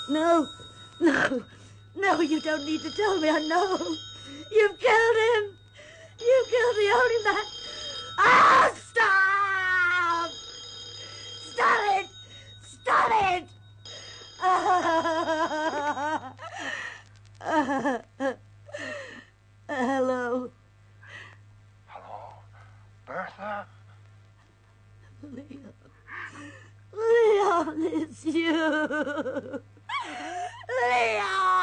No, no, no, you don't need to tell me. I know. You've killed him. You killed the only man. Ah, stop! Stop it! Stop it! Hello. Hello, Bertha? Leon. Leon, it's you. Leon!